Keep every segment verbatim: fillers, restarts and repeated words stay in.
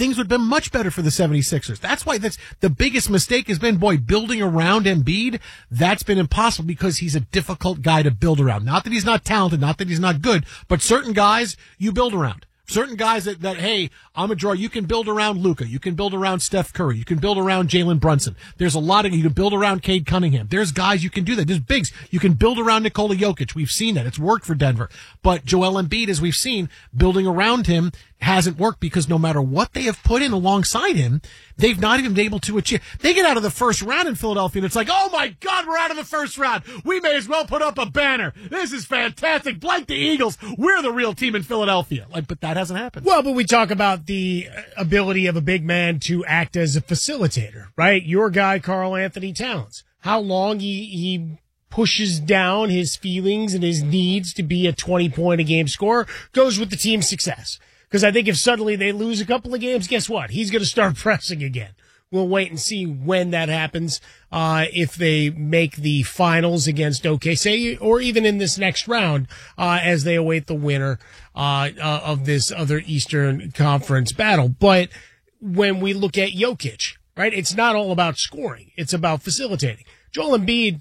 things would have been much better for the 76ers. That's why that's the biggest mistake has been, boy, building around Embiid. That's been impossible because he's a difficult guy to build around. Not that he's not talented, not that he's not good, but certain guys you build around. Certain guys that, that, hey, I'm a draw. You can build around Luka. You can build around Steph Curry. You can build around Jalen Brunson. There's a lot of, you can build around Cade Cunningham. There's guys you can do that. There's bigs. You can build around Nikola Jokic. We've seen that. It's worked for Denver. But Joel Embiid, as we've seen, building around him hasn't worked because no matter what they have put in alongside him, they've not even been able to achieve. They get out of the first round in Philadelphia and it's like, oh my God, we're out of the first round. We may as well put up a banner. This is fantastic. Blank the Eagles. We're the real team in Philadelphia. Like, but that hasn't happened. Well, but we talk about the ability of a big man to act as a facilitator, right? Your guy, Karl Anthony Towns, how long he, he pushes down his feelings and his needs to be a twenty point a game scorer goes with the team's success. Because I think if suddenly they lose a couple of games, guess what? He's going to start pressing again. We'll wait and see when that happens, uh, if they make the finals against O K C or even in this next round, uh, as they await the winner, uh, uh, of this other Eastern Conference battle. But when we look at Jokic, right, it's not all about scoring. It's about facilitating. Joel Embiid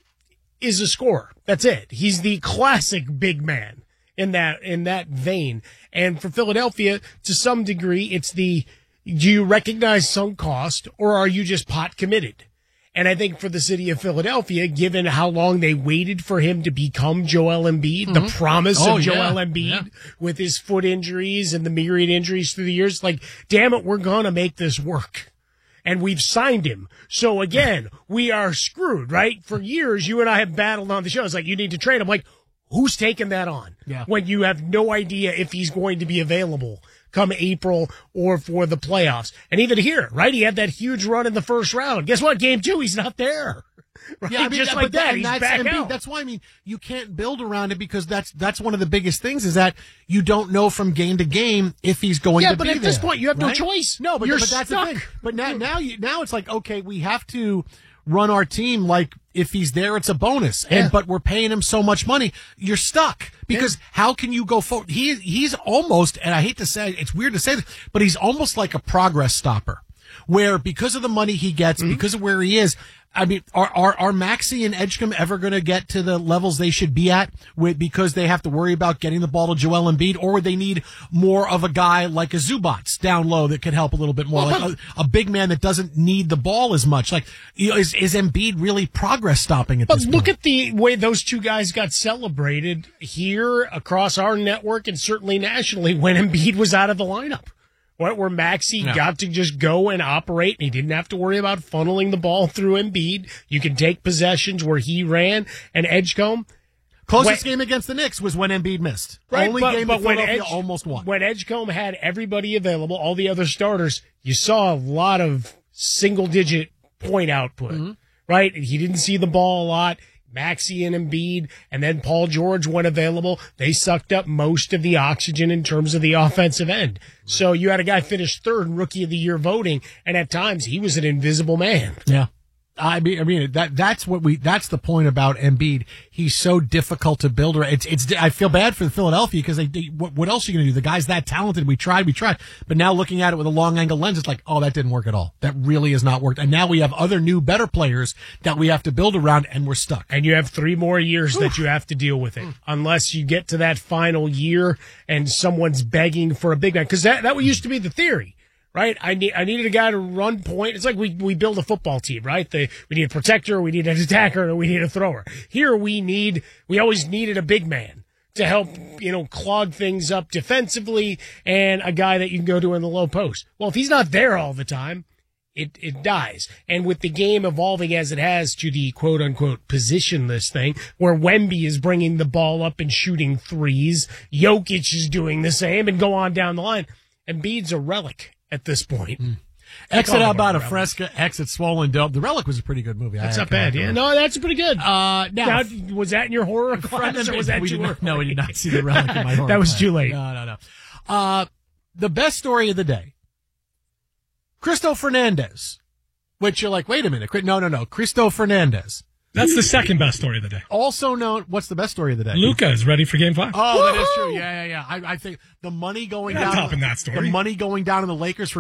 is a scorer. That's it. He's the classic big man in that, in that vein. And for Philadelphia, to some degree, it's the, do you recognize sunk cost or are you just pot committed? And I think for the city of Philadelphia, given how long they waited for him to become Joel Embiid, mm-hmm. the promise oh, of Joel yeah. Embiid yeah. with his foot injuries and the myriad injuries through the years, like, damn it, we're going to make this work. And we've signed him. So again, we are screwed, right? For years, you and I have battled on the show. It's like, you need to trade him. Like, who's taking that on yeah. when you have no idea if he's going to be available come April or for the playoffs? And even here, right? He had that huge run in the first round. Guess what? Game two, he's not there. Right? Yeah, I mean, just that, like but that, that he's that's, back Embiid, out. That's why, I mean, you can't build around it because that's that's one of the biggest things is that you don't know from game to game if he's going yeah, to be there. Yeah, but at this point, you have right? no choice. No, but, You're but that's stuck. the thing. But now, now, you, now it's like, okay, we have to run our team like if he's there, it's a bonus. And yeah. but we're paying him so much money, you're stuck because yeah. how can you go forward? He he's almost, and I hate to say, it's weird to say this, but he's almost like a progress stopper, where because of the money he gets, mm-hmm. because of where he is. I mean, are, are, are Maxey and Edgecombe ever going to get to the levels they should be at with, because they have to worry about getting the ball to Joel Embiid, or would they need more of a guy like a Zubats down low that could help a little bit more, well, like a, a big man that doesn't need the ball as much? Like, you know, is, is Embiid really progress stopping at but this point? But look at the way those two guys got celebrated here across our network and certainly nationally when Embiid was out of the lineup. What, where Maxey yeah. got to just go and operate, and he didn't have to worry about funneling the ball through Embiid. You can take possessions where he ran, and Edgecombe. Closest when, game against the Knicks was when Embiid missed. Right, Only but, game but that when Philadelphia Edge, almost won. When Edgecombe had everybody available, all the other starters, you saw a lot of single-digit point output, mm-hmm. right? He didn't see the ball a lot. Maxey and Embiid, and then Paul George when available, they sucked up most of the oxygen in terms of the offensive end. So you had a guy finish third in Rookie of the Year voting, and at times he was an invisible man. Yeah. I mean, I mean that that's what we that's the point about Embiid. He's so difficult to build. It's it's. I feel bad for Philadelphia because they, they what, what else are you going to do? The guy's that talented. We tried, we tried, but now looking at it with a long angle lens, it's like, oh, that didn't work at all. That really has not worked. And now we have other new, better players that we have to build around, and we're stuck. And you have three more years Oof. that you have to deal with it, unless you get to that final year and someone's begging for a big man. Because that that used to be the theory. Right, I need I needed a guy to run point. It's like we we build a football team, right? The, we need a protector, we need an attacker, and we need a thrower. Here we need we always needed a big man to help, you know, clog things up defensively, and a guy that you can go to in the low post. Well, if he's not there all the time, it it dies. And with the game evolving as it has to the quote unquote positionless thing, where Wemby is bringing the ball up and shooting threes, Jokic is doing the same, and go on down the line. Embiid's a relic at this point. Mm. Exit out about a Fresca, exit Swollen Dome. The Relic was a pretty good movie. That's not bad. Yeah, no, that's pretty good. Uh, now, now, was that in your horror class, or was that we too did not, early? No, we did not see The Relic in my horror That was class. too late. No, no, no. Uh, the best story of the day, Cristo Fernandez, which you're like, wait a minute. No, no, no. Cristo Fernandez. That's the second best story of the day. Also known, what's the best story of the day? Luka is ready for Game Five. Oh, Woo-hoo! That is true. Yeah, yeah, yeah. I, I think the money going You're not down. topping that story. The money going down in the Lakers for